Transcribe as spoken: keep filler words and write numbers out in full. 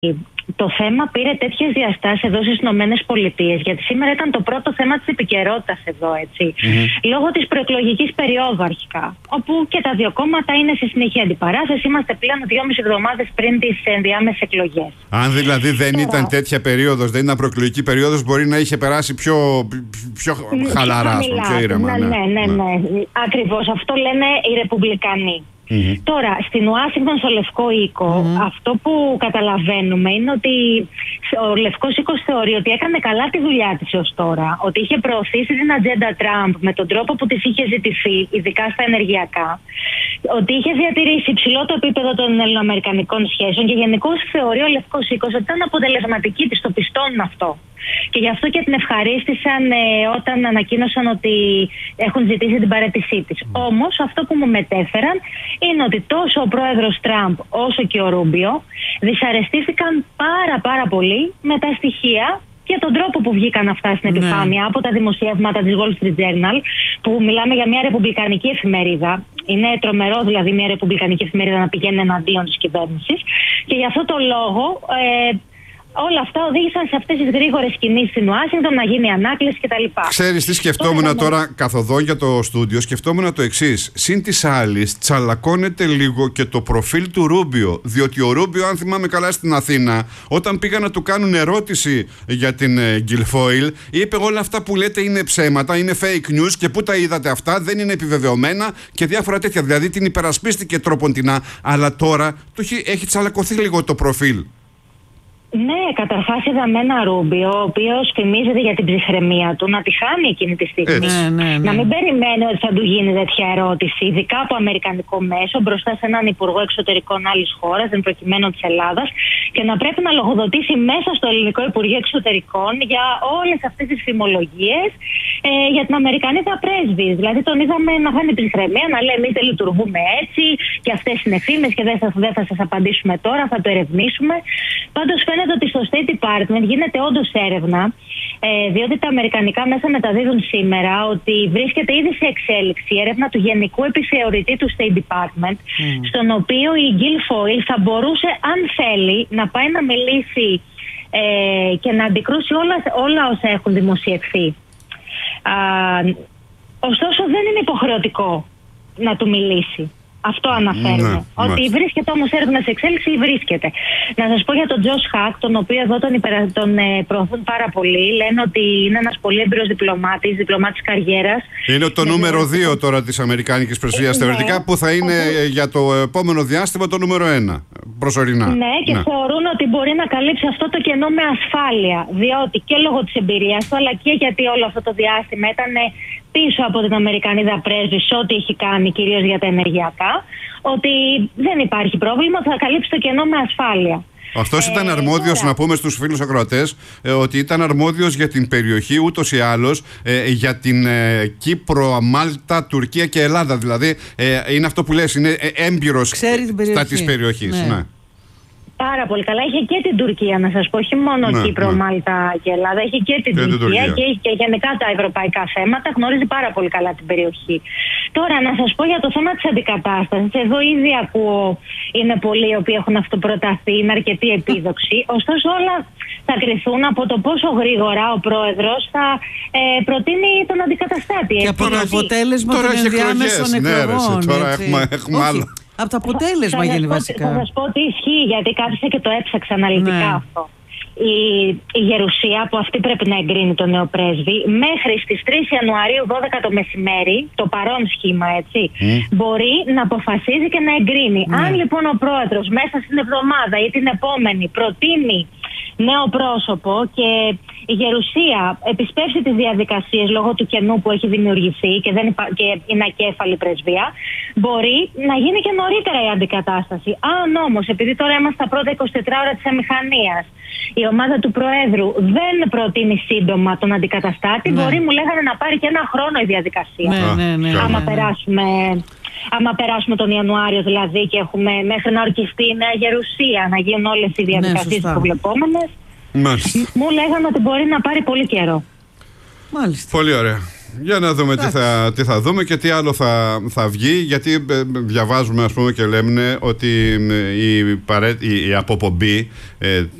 το θέμα πήρε τέτοιες διαστάσεις εδώ στις Ηνωμένες Πολιτείες, γιατί σήμερα ήταν το πρώτο θέμα της επικαιρότητας εδώ, έτσι. Mm-hmm. Λόγω της προεκλογικής περίοδου αρχικά, όπου και τα δύο κόμματα είναι σε συνεχή αντιπαράθεση. Είμαστε πλέον δυόμιση εβδομάδες πριν τις ενδιάμεσες εκλογές. Αν δηλαδή δεν Τώρα... ήταν τέτοια περίοδος, δεν ήταν προεκλογική περίοδος, μπορεί να είχε περάσει πιο, πιο χαλαρά, πιο, πιο ήρεμα. Ναι, ναι, ναι, ναι. ναι. Ακριβώς αυτό λένε οι Ρεπουμπλικανοί. Mm-hmm. Τώρα, στην Ουάσιγκτον, στο Λευκό Οίκο, mm-hmm. αυτό που καταλαβαίνουμε είναι ότι ο Λευκός Οίκος θεωρεί ότι έκανε καλά τη δουλειά της ως τώρα, ότι είχε προωθήσει την ατζέντα Τραμπ με τον τρόπο που της είχε ζητηθεί, ειδικά στα ενεργειακά, ότι είχε διατηρήσει υψηλό το επίπεδο των ελληνοαμερικανικών σχέσεων και γενικώς θεωρεί ο Λευκός Οίκος ότι ήταν αποτελεσματική της, το πιστώνουν αυτό. Και γι' αυτό και την ευχαρίστησαν ε, όταν ανακοίνωσαν ότι έχουν ζητήσει την παραίτησή της. Mm. Όμως αυτό που μου μετέφεραν είναι ότι τόσο ο πρόεδρος Τραμπ όσο και ο Ρούμπιο δυσαρεστήθηκαν πάρα πάρα πολύ με τα στοιχεία και τον τρόπο που βγήκαν αυτά στην επιφάνεια mm. από τα δημοσιεύματα της Wall Street Journal, που μιλάμε για μια ρεπουμπλικανική εφημερίδα. Είναι τρομερό δηλαδή μια ρεπουμπλικανική εφημερίδα να πηγαίνει εναντίον της κυβέρνησης, και γι' αυτό το λόγο ε, όλα αυτά οδήγησαν σε αυτές τις γρήγορες κινήσεις στην Ουάσιγκτον, να γίνει ανάκληση κτλ. Ξέρεις τι σκεφτόμουν τώρα, τώρα καθοδόν για το στούντιο, σκεφτόμουν το εξής. Συν της άλλης, τσαλακώνεται λίγο και το προφίλ του Ρούμπιο. Διότι ο Ρούμπιο, αν θυμάμαι καλά, στην Αθήνα, όταν πήγα να του κάνουν ερώτηση για την Γκιλφόιλ, είπε όλα αυτά που λέτε είναι ψέματα, είναι fake news και πού τα είδατε αυτά, δεν είναι επιβεβαιωμένα και διάφορα τέτοια. Δηλαδή την υπερασπίστηκε τρόποντινά, αλλά τώρα το έχει, έχει τσαλακωθεί λίγο το προφίλ. Ναι, καταρχάς είδαμε ένα Ρούμπιο, ο οποίος φημίζεται για την ψυχραιμία του, να τη χάνει εκείνη τη στιγμή. Ναι, ναι, ναι. Να μην περιμένει ότι θα του γίνει τέτοια ερώτηση, ειδικά από αμερικανικό μέσο, μπροστά σε έναν υπουργό εξωτερικών άλλης χώρας, εν προκειμένου της Ελλάδας, και να πρέπει να λογοδοτήσει μέσα στο ελληνικό Υπουργείο Εξωτερικών για όλες αυτές τις φημολογίες ε, για την Αμερικανίδα πρέσβη. Δηλαδή τον είδαμε να χάνει ψυχραιμία, να λέει εμείς δεν λειτουργούμε έτσι, και αυτές είναι φήμες και δεν θα, δεν θα σας απαντήσουμε τώρα, θα το ερευνήσουμε. Πάντως φαίνεται ότι στο State Department γίνεται όντως έρευνα, ε, διότι τα αμερικανικά μέσα μεταδίδουν σήμερα ότι βρίσκεται ήδη σε εξέλιξη έρευνα του Γενικού Επιθεωρητή του State Department, mm. στον οποίο η Γκιλφόιλ θα μπορούσε, αν θέλει, να πάει να μιλήσει ε, και να αντικρούσει όλα, όλα όσα έχουν δημοσιευθεί. Α, ωστόσο δεν είναι υποχρεωτικό να του μιλήσει. Αυτό αναφέρουμε. Ναι, ότι μάλιστα. Βρίσκεται όμως έρευνα σε εξέλιξη ή βρίσκεται. Να σας πω για τον Τζος Χακ, τον οποίο εδώ τον, υπερα... τον ε, προωθούν πάρα πολύ. Λένε ότι είναι ένας πολύ έμπειρος διπλωμάτης, διπλωμάτης καριέρας. Είναι το νούμερο δύο τώρα της Αμερικάνικης Πρεσβείας, ναι, θεωρητικά, που θα είναι okay. για το επόμενο διάστημα το νούμερο ένα. Προσωρινά. Ναι, και ναι. θεωρούν ότι μπορεί να καλύψει αυτό το κενό με ασφάλεια. Διότι και λόγω της εμπειρίας του, αλλά και γιατί όλο αυτό το διάστημα ήταν πίσω από την Αμερικανίδα πρέσβη σε ό,τι έχει κάνει, κυρίως για τα ενεργειακά, ότι δεν υπάρχει πρόβλημα, θα καλύψει το κενό με ασφάλεια. Αυτός ε, ήταν αρμόδιος, τώρα. Να πούμε στους φίλους ακροατές, ε, ότι ήταν αρμόδιος για την περιοχή ούτως ή άλλως, ε, για την ε, Κύπρο, Μάλτα, Τουρκία και Ελλάδα. Δηλαδή ε, είναι αυτό που λες, είναι ε, έμπειρος στα της περιοχής. Ναι. Ναι. Πάρα πολύ καλά. Είχε και την Τουρκία, να σας πω, όχι μόνο ναι, Κύπρο, ναι. Μάλτα και Ελλάδα. Έχει και την και Τουρκία, Τουρκία και έχει και γενικά τα ευρωπαϊκά θέματα. Γνωρίζει πάρα πολύ καλά την περιοχή. Τώρα, να σας πω για το θέμα της αντικατάστασης. Εδώ ήδη ακούω, είναι πολλοί οι οποίοι έχουν αυτοπροταθεί, είναι αρκετοί επίδοξοι. Ωστόσο, όλα θα κριθούν από το πόσο γρήγορα ο πρόεδρος θα ε, προτείνει τον αντικαταστάτη. Και από το αποτέλεσμα των ενδιάμεσων εκλογών. Ναι, τώρα έχουμε, έχουμε άλλο. Από το αποτέλεσμα γίνει βασικά. Θα σας πω τι ισχύει, γιατί κάθισα και το έψαξα αναλυτικά ναι. αυτό. Η, η Γερουσία, που αυτή πρέπει να εγκρίνει τον νέο πρέσβη, μέχρι στις τρεις Ιανουαρίου δώδεκα το μεσημέρι, το παρόν σχήμα, έτσι, mm. μπορεί να αποφασίζει και να εγκρίνει. Mm. Αν λοιπόν ο πρόεδρος μέσα στην εβδομάδα ή την επόμενη προτείνει νέο πρόσωπο και η Γερουσία επισπεύσει τις διαδικασίες λόγω του κενού που έχει δημιουργηθεί και, δεν υπα... και είναι ακέφαλη πρεσβεία, μπορεί να γίνει και νωρίτερα η αντικατάσταση. Αν όμως, επειδή τώρα είμαστε στα πρώτα εικοσιτέσσερις ώρα της αμηχανίας, η ομάδα του Προέδρου δεν προτείνει σύντομα τον αντικαταστάτη, ναι. μπορεί, μου λέγανε, να πάρει και ένα χρόνο η διαδικασία. Ναι, ναι, ναι, άμα, ναι, ναι. περάσουμε, άμα περάσουμε τον Ιανουάριο δηλαδή και έχουμε μέχρι να ορκιστεί η Νέα Γερουσία, να γίνουν όλες οι διαδικασίες ναι, προβλεπόμενες. Μάλιστα. Μου λέγανε ότι μπορεί να πάρει πολύ καιρό. Μάλιστα. Πολύ ωραία. Για να δούμε τι θα, τι θα δούμε και τι άλλο θα, θα βγει. Γιατί ε, διαβάζουμε, ας πούμε, και λέμε ότι η, παρέ, η, η αποπομπή ε,